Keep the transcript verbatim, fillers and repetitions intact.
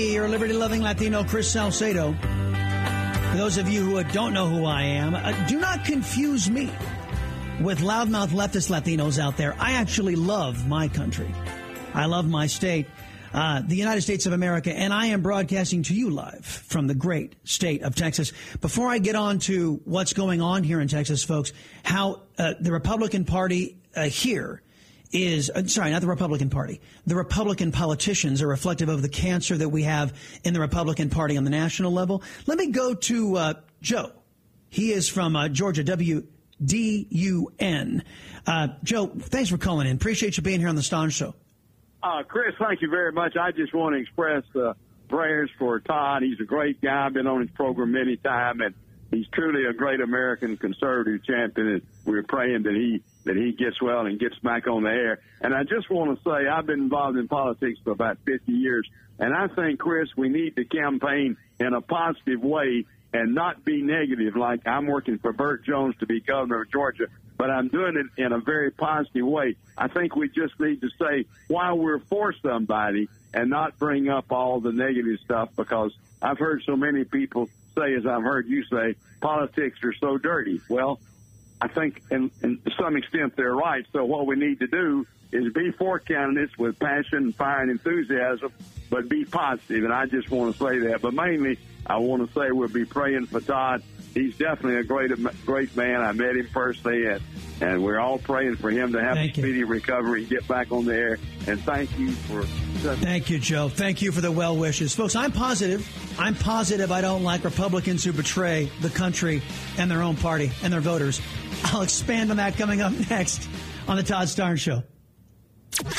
Your liberty-loving Latino, Chris Salcedo. For those of you who don't know who I am, uh, do not confuse me with loudmouth leftist Latinos out there. I actually love my country. I love my state, uh, the United States of America, and I am broadcasting to you live from the great state of Texas. Before I get on to what's going on here in Texas, folks, how uh, the Republican Party uh, here is, uh, sorry, not the Republican Party. The Republican politicians are reflective of the cancer that we have in the Republican Party on the national level. Let me go to uh, Joe. He is from uh, Georgia, W D U N. Uh, Joe, thanks for calling in. Appreciate you being here on the Stone Show. Uh, Chris, thank you very much. I just want to express uh, prayers for Todd. He's a great guy. I've been on his program many times, and he's truly a great American conservative champion, and we're praying that he that he gets well and gets back on the air. And I just want to say I've been involved in politics for about fifty years, and I think, Chris, we need to campaign in a positive way and not be negative, like I'm working for Burt Jones to be governor of Georgia, but I'm doing it in a very positive way. I think we just need to say why we're for somebody and not bring up all the negative stuff, because I've heard so many people say, as I've heard you say, politics are so dirty. Well, I think in, in, to some extent they're right. So what we need to do is be for candidates with passion, fire, and enthusiasm, but be positive. And I just want to say that. But mainly, I want to say we'll be praying for Todd. He's definitely a great, great man. I met him personally, and, and we're all praying for him to have a speedy recovery and get back on the air. And thank you for... Thank you, Joe. Thank you for the well wishes. Folks, I'm positive. I'm positive I don't like Republicans who betray the country and their own party and their voters. I'll expand on that coming up next on the Todd Starnes Show.